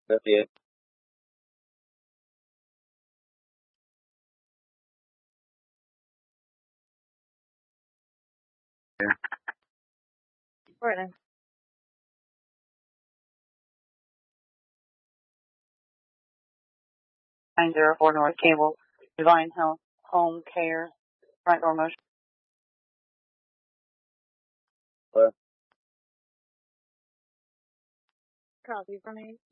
58. Right. 904 North Cable, Divine Health, Home Care, front door motion. Hello? Copy from me.